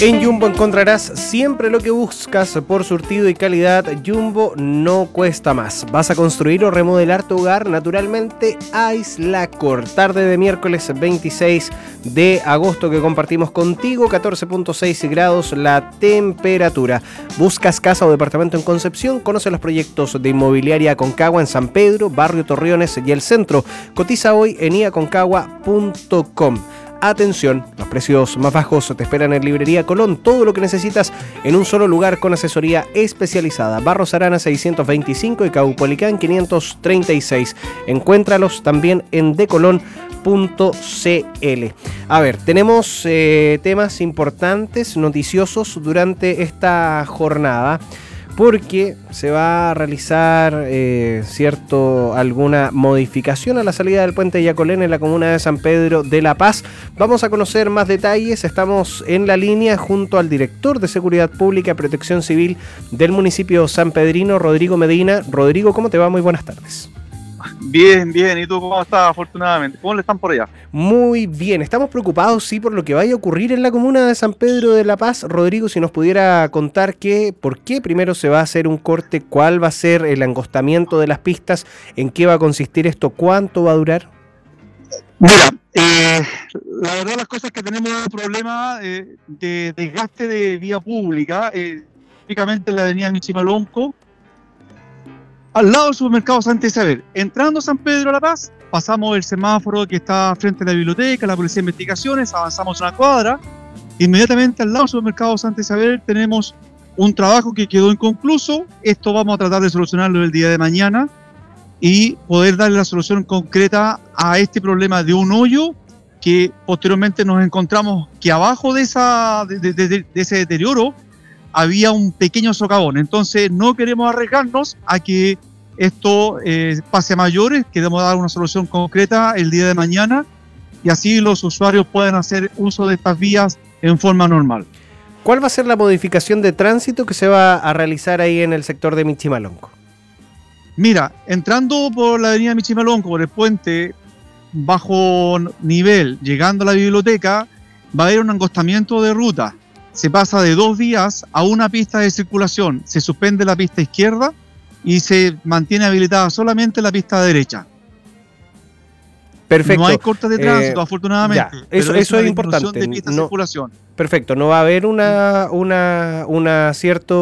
En Jumbo encontrarás siempre lo que buscas por surtido y calidad. Jumbo no cuesta más. ¿Vas a construir o remodelar tu hogar? Naturalmente, Aislacor. Tarde de miércoles 26 de agosto que compartimos contigo. 14.6 grados la temperatura. ¿Buscas casa o departamento en Concepción? Conoce los proyectos de Inmobiliaria Aconcagua en San Pedro, Barrio Torreones y el Centro. Cotiza hoy en iaconcagua.com. Atención, los precios más bajos te esperan en Librería Colón. Todo lo que necesitas en un solo lugar con asesoría especializada. Barros Arana 625 y Caupolicán 536. Encuéntralos también en decolon.cl. A ver, tenemos temas importantes, noticiosos durante esta jornada, porque se va a realizar alguna modificación a la salida del puente Yacolén en la comuna de San Pedro de La Paz. Vamos a conocer más detalles. Estamos en la línea junto al director de Seguridad Pública y Protección Civil del municipio sanpedrino, Rodrigo Medina. Rodrigo, ¿cómo te va? Muy buenas tardes. Bien, bien. ¿Y tú cómo estás, afortunadamente? ¿Cómo le están por allá? Muy bien. Estamos preocupados, sí, por lo que vaya a ocurrir en la comuna de San Pedro de La Paz. Rodrigo, si nos pudiera contar por qué primero se va a hacer un corte, cuál va a ser el angostamiento de las pistas, en qué va a consistir esto, cuánto va a durar. Mira, la verdad las cosas es que tenemos un problema de desgaste de vía pública, típicamente en la avenida Michimalonco, al lado del supermercado Santa Isabel. Entrando a San Pedro de La Paz, pasamos el semáforo que está frente a la biblioteca, la Policía de Investigaciones, avanzamos una cuadra. Inmediatamente al lado del supermercado Santa Isabel tenemos un trabajo que quedó inconcluso. Esto vamos a tratar de solucionarlo el día de mañana y poder darle la solución concreta a este problema de un hoyo que posteriormente nos encontramos que abajo de ese deterioro había un pequeño socavón. Entonces no queremos arriesgarnos a que esto pase a mayores. Queremos dar una solución concreta el día de mañana y así los usuarios puedan hacer uso de estas vías en forma normal. ¿Cuál va a ser la modificación de tránsito que se va a realizar ahí en el sector de Michimalonco? Mira, entrando por la avenida Michimalonco, por el puente bajo nivel, llegando a la biblioteca, va a haber un angostamiento de ruta. Se pasa de 2 vías a una pista de circulación. Se suspende la pista izquierda y se mantiene habilitada solamente la pista derecha. Perfecto. No hay cortes de tránsito, afortunadamente. Ya, eso es importante. De pista de circulación. Perfecto, no va a haber una cierto